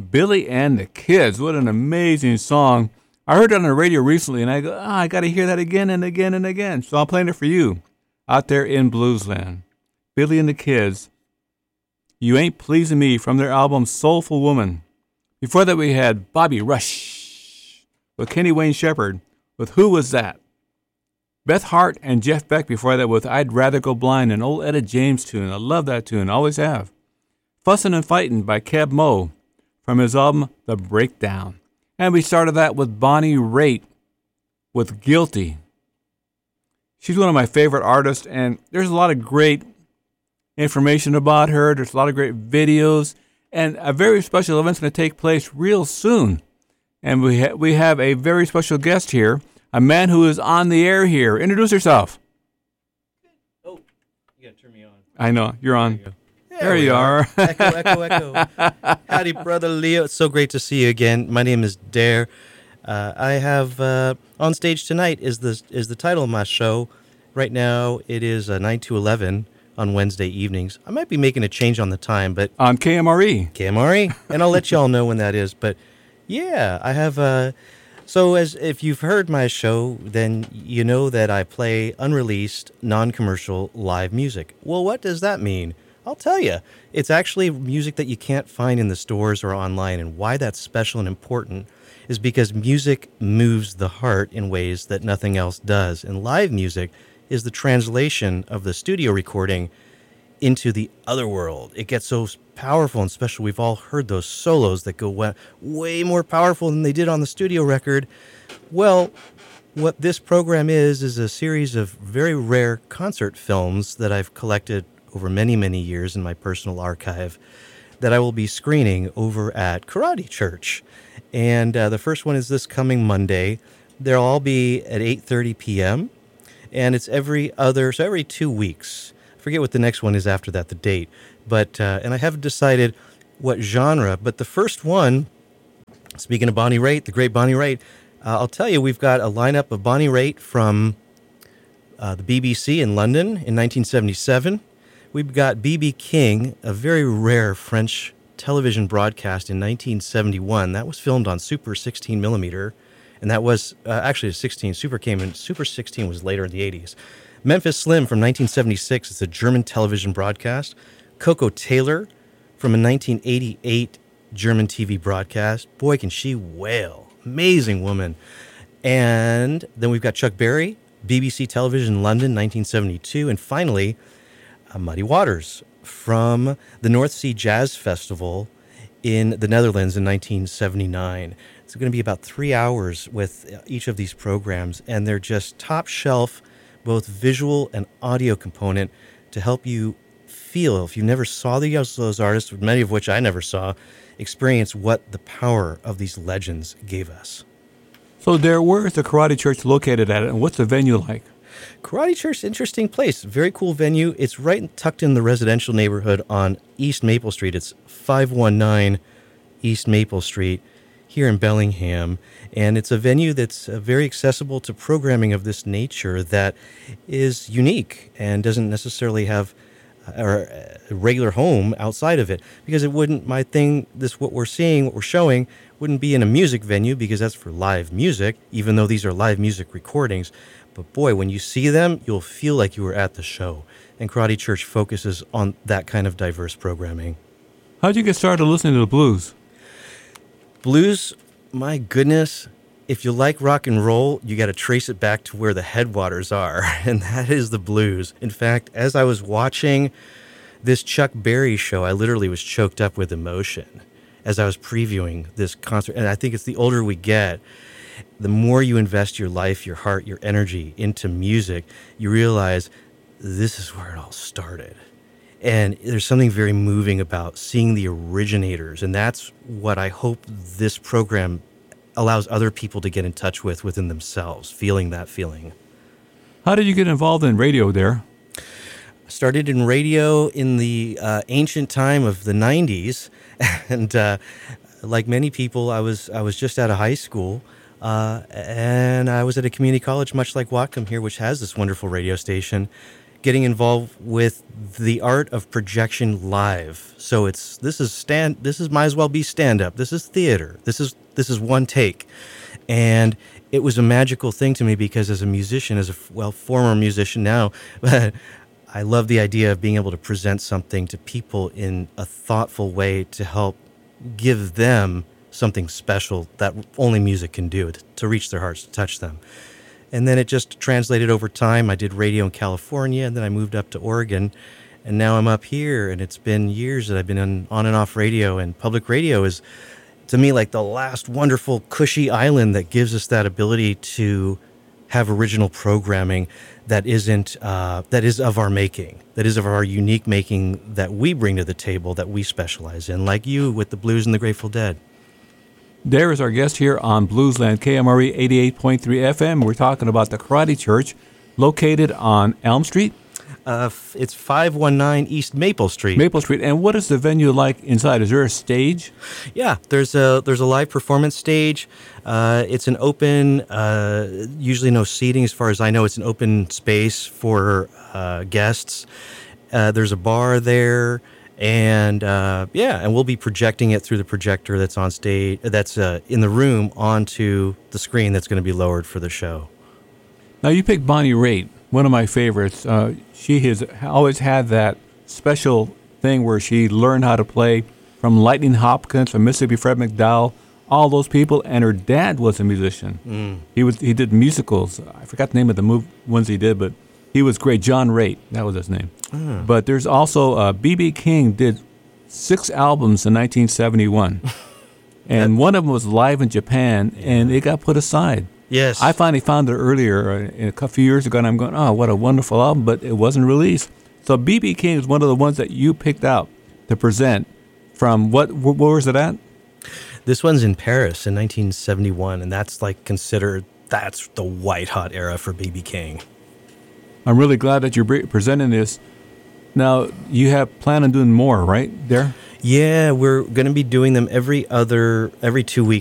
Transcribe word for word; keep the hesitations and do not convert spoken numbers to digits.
Billy and the Kids. What an amazing song. I heard it on the radio recently, and I go, oh, I got to hear that again and again and again. So I'm playing it for you out there in Bluesland. Billy and the Kids, You Ain't Pleasing Me, from their album Soulful Woman. Before that, we had Bobby Rush with Kenny Wayne Shepherd with Who Was That? Beth Hart and Jeff Beck before that with I'd Rather Go Blind, an old Etta James tune. I love that tune, always have. Fussin' and Fightin' by Keb Mo from his album The Breakdown. And we started that with Bonnie Raitt with Guilty. She's one of my favorite artists, and there's a lot of great information about her. There's a lot of great videos, and a very special event's going to take place real soon. And we ha- we have a very special guest here, a man who is on the air here. Introduce yourself. Oh, you got to turn me on. I know, you're on. There, you, there you are. are. Echo, echo, echo. Howdy, brother Leo. It's so great to see you again. My name is Dare. Uh, I have uh, On Stage Tonight is the is the title of my show. Right now, it is uh, nine to eleven on Wednesday evenings. I might be making a change on the time, but on K M R E. K M R E, and I'll let y'all know when that is. But yeah, I have. Uh, so as if you've heard my show, then you know that I play unreleased, non-commercial live music. Well, what does that mean? I'll tell you. It's actually music that you can't find in the stores or online, and why that's special and important is because music moves the heart in ways that nothing else does. And live music is the translation of the studio recording into the other world. It gets so powerful and special. We've all heard those solos that go way, way more powerful than they did on the studio record. Well, what this program is, is a series of very rare concert films that I've collected over many, many years in my personal archive that I will be screening over at Karate Church. And uh, the first one is this coming Monday. They'll all be at eight thirty p.m., and it's every other, so every two weeks. I forget what the next one is after that, the date. But, uh, and I haven't decided what genre, but the first one, speaking of Bonnie Raitt, the great Bonnie Raitt, uh, I'll tell you, we've got a lineup of Bonnie Raitt from uh, the B B C in London in nineteen seventy-seven. We've got B B King, a very rare French television broadcast in nineteen seventy-one. That was filmed on Super sixteen millimeter. And that was uh, actually a sixteen. Super came in. Super sixteen was later in the eighties. Memphis Slim from nineteen seventy-six. It's a German television broadcast. Coco Taylor from a nineteen eighty-eight German T V broadcast. Boy, can she wail. Amazing woman. And then we've got Chuck Berry, B B C Television London, nineteen seventy-two. And finally, uh, Muddy Waters from the North Sea Jazz Festival in the Netherlands in nineteen seventy-nine. It's going to be about three hours with each of these programs, and they're just top shelf, both visual and audio component to help you feel, if you never saw these, those artists, many of which I never saw, experience what the power of these legends gave us. So there, where is the Karate Church located at, and what's the venue like? Karate Church, interesting place. Very cool venue. It's right tucked in the residential neighborhood on East Maple Street. It's five one nine East Maple Street here in Bellingham. And it's a venue that's uh, very accessible to programming of this nature that is unique and doesn't necessarily have uh, or a regular home outside of it. Because it wouldn't, my thing, this what we're seeing, what we're showing, wouldn't be in a music venue because that's for live music, even though these are live music recordings. But boy, when you see them, you'll feel like you were at the show. And Karate Church focuses on that kind of diverse programming. How'd you get started listening to the blues? Blues, my goodness, if you like rock and roll, you got to trace it back to where the headwaters are, and that is the blues. In fact, as I was watching this Chuck Berry show, I literally was choked up with emotion as I was previewing this concert. And I think it's the older we get, the more you invest your life, your heart, your energy into music, you realize this is where it all started. And there's something very moving about seeing the originators. And that's what I hope this program allows other people to get in touch with within themselves, feeling that feeling. How did you get involved in radio there? I started in radio in the uh, ancient time of the nineties. And uh, like many people, I was I was just out of high school. Uh, and I was at a community college, much like Whatcom here, which has this wonderful radio station. getting involved with the art of projection live. So it's this is stand this is might as well be stand up. This is theater. This is this is one take. And it was a magical thing to me because as a musician, as a well former musician now, I love the idea of being able to present something to people in a thoughtful way to help give them something special that only music can do, to, to reach their hearts, to touch them. And then it just translated over time. I did radio in California, and then I moved up to Oregon, and now I'm up here, and it's been years that I've been on, on and off radio, and public radio is, to me, like the last wonderful cushy island that gives us that ability to have original programming that isn't uh, that is of our making, that is of our unique making that we bring to the table, that we specialize in, like you with the blues and the Grateful Dead. Dare is our guest here on Bluesland, K M R E eighty-eight point three F M. We're talking about the Karate Church located on Elm Street. Uh, f- it's five one nine East Maple Street. Maple Street. And what is the venue like inside? Is there a stage? Yeah, there's a there's a live performance stage. Uh, it's an open, uh, usually no seating as far as I know. It's an open space for uh, guests. Uh, there's a bar there, and uh, yeah, and we'll be projecting it through the projector that's on stage, that's uh, in the room onto the screen that's going to be lowered for the show. Now you picked Bonnie Raitt, one of my favorites. Uh, she has always had that special thing where she learned how to play from Lightning Hopkins, from Mississippi Fred McDowell, all those people, and her dad was a musician. Mm. He was he did musicals. I forgot the name of the move, ones he did, but he was great. John Raitt, that was his name. Mm. But there's also uh, B B King did six albums in nineteen seventy-one, and one of them was live in Japan, yeah. and it got put aside. Yes. I finally found it earlier, uh, a few years ago, and I'm going, oh, what a wonderful album, but it wasn't released. So B B King is one of the ones that you picked out to present from, what, where was it at? This one's in Paris in nineteen seventy-one, and that's like considered, that's the white hot era for B B King. I'm really glad that you're presenting this. Now, you have plan on doing more, right, there? Yeah, we're going to be doing them every other, every two weeks.